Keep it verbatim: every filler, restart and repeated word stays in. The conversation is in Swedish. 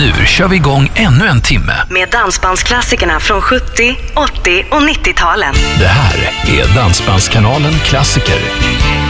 Nu kör vi igång ännu en timme med dansbandsklassikerna från sjuttio, åttio och nittio-talen. Det här är Dansbandskanalen Klassiker.